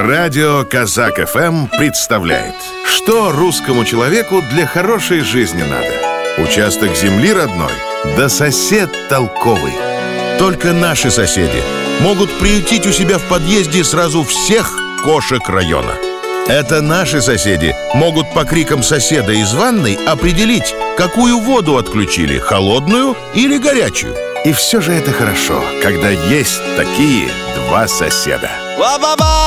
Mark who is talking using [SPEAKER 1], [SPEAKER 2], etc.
[SPEAKER 1] Радио Казак ФМ представляет, что русскому человеку для хорошей жизни надо. Участок земли родной, да сосед толковый.
[SPEAKER 2] Только наши соседи могут приютить у себя в подъезде сразу всех кошек района. Это наши соседи могут по крикам соседа из ванной определить, какую воду отключили, холодную или горячую.
[SPEAKER 1] И все же это хорошо, когда есть такие два соседа.